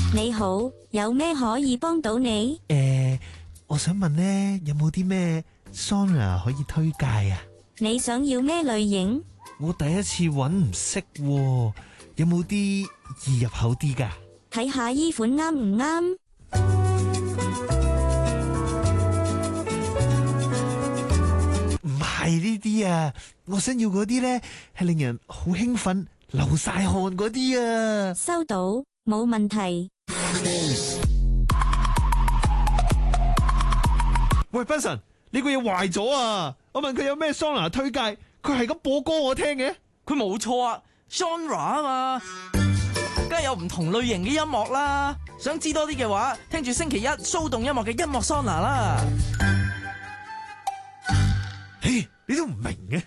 你好，有咩可以幫到你？ 我想問呢，有冇啲咩桑拿可以推介啊？ 你想要咩類型？ 我第一次揾唔識喎，有冇啲易入口啲㗎？ 睇下依款啱唔啱？ 唔係呢啲啊，我想要嗰啲呢，係令人好興奮、流晒汗嗰啲啊！ 收到，冇問題。 喂，斌神，呢個嘢壞咗啊！我問佢有咩桑拿推介，佢係咁播歌我聽嘅。 佢冇錯啊 ，genre 啊嘛，梗係有唔同類型嘅音樂啦。想知多啲嘅話，聽住星期一騷動音樂嘅音樂桑拿啦。 嘿，你都唔明嘅。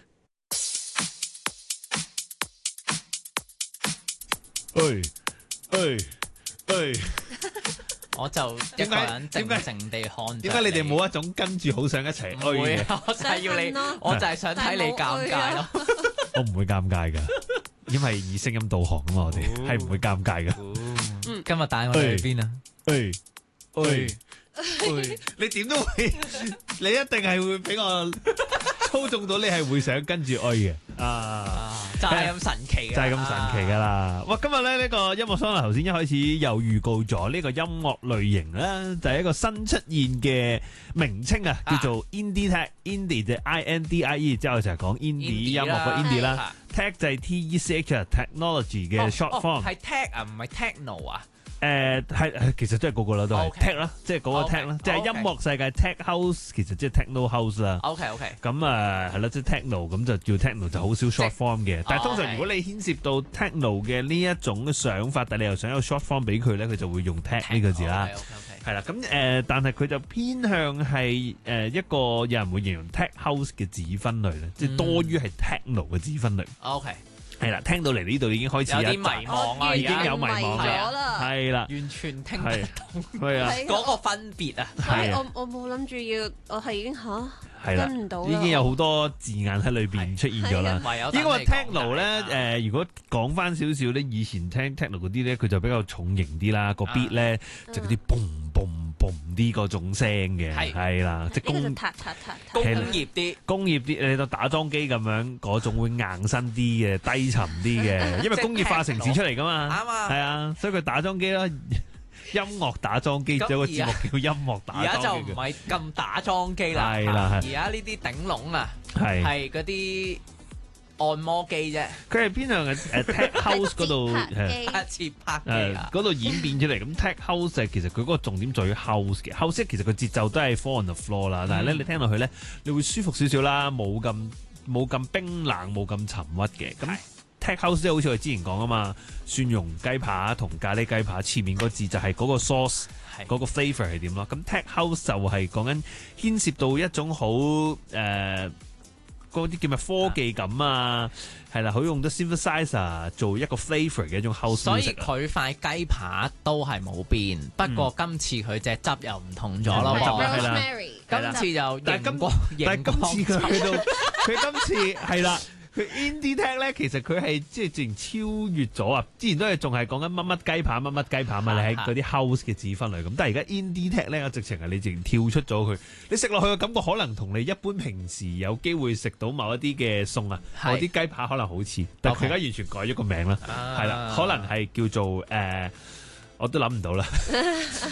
我就一個人靜靜地看着。 點解你哋冇一種跟住好想一齊唔會嘅？ 我就係要你，我就係想睇你尷尬咯。 我唔會尷尬噶，因為以聲音導航啊嘛，我哋係唔會尷尬噶。 今日帶我哋去邊啊？ 你點都會，你一定係會俾我操縱到，你係會想跟住嘅就係咁神奇嘅， 就係咁神奇噶啦！哇，今日咧呢個音樂桑拿頭先一開始又預告咗呢個音樂類型啦，就係一個新出現嘅名稱啊，叫做 Indie Tech。Indie 就 INDIE，之後就係講 Indie 音樂個 Indie 啦。Tech 就係 TECH，Technology 嘅 short form。 係 Tech 啊，唔係 Techno 啊。 係其實都係個個啦，都係 tech 啦，即係嗰個 tech 啦，即係音樂世界 tech house，其實即係 techno house 啦。 OK。 咁係啦，即係 techno，咁就叫 techno，就好少 short form 嘅。但係通常如果你牽涉到 techno 嘅呢一種嘅想法，但係你又想有 short form 俾佢咧，佢就會用 tech 呢個字啦。係啦，咁但係佢就偏向係一個有人會形容 tech house 嘅子分類咧，即係多於係 techno 嘅子分類。 OK。 係啦，聽到嚟呢度已經開始有啲迷茫啊， 已經有迷茫啦， 係啦， 完全聽得懂， 係啊， 嗰個分別啊， 係我冇諗住要，我係已經跟唔到啦， 已經有好多字眼喺裏邊出現咗啦。應該話 techno 咧，如果講翻少少咧，以前聽 techno 嗰啲咧，佢就比較重型啲啦，個 beat 咧就嗰啲 boom boom boom 啲嗰種聲嘅，係啦，即係工業啲，你當打樁機咁樣嗰種會硬身啲嘅、低沉啲嘅，因為工業化城市出嚟噶嘛， 啱啊， 係啊，所以佢打樁機啦。音樂打樁機，有個節目叫音樂打樁機。 而家就唔係咁打樁機啦， 係啦， 而家呢啲頂籠啊，係嗰啲按摩機啫。 佢係偏向tech house 嗰度節拍機嗰度演變出嚟。咁 tech house 其實佢嗰個重點在於 house 嘅 house，其實佢節奏都係 fall on the floor 啦。但係咧，你聽落去咧，你會舒服少少啦，冇咁冰冷，冇咁沉鬱嘅。咁Tech house 即係好似我哋之前講啊嘛，蒜蓉雞扒同咖喱雞扒前面個字就係嗰個 sauce，嗰個 flavour 係點咯。咁 Tech house 就係講緊牽涉到一種好嗰啲叫咩科技感啊，係啦，好用得 synthesizer 做一個 flavour 嘅一種 house music。 所以佢塊雞扒都係冇變，不過今次佢隻汁又唔同咗咯。今次就但係今次佢去到佢今次係啦。佢 Indie Tech 咧，其實佢係即係直情超越咗啊！之前都係仲係講緊乜乜雞扒乜乜雞扒嘛，你喺嗰啲 house 嘅字分類咁。但係而家 Indie Tech 咧，直情係你直情跳出咗佢，你食落去嘅感覺可能同你一般平時有機會食到某一啲嘅餸啊，某啲雞扒可能好似，但係佢而家完全改咗個名啦，係啦，可能係叫做我都諗唔到啦。